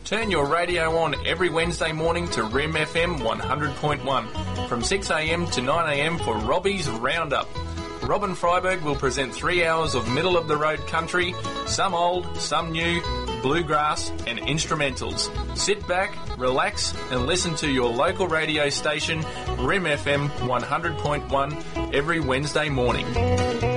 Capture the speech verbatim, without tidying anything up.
Turn your radio on every Wednesday morning to R I M F M one hundred point one from six a m to nine a m for Robbie's Roundup. Robin Freiberg will present three hours of middle-of-the-road country, some old, some new, bluegrass and instrumentals. Sit back, relax and listen to your local radio station, R I M F M one hundred point one, every Wednesday morning.